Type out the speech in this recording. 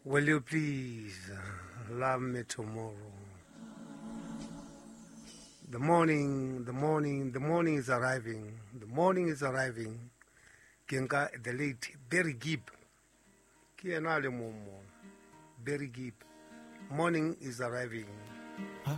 Will you please love me tomorrow? The morning is arriving. The morning is arriving. Kenka the late Berry Gibb. Kienale Momo. Berry Gibb. Morning is arriving.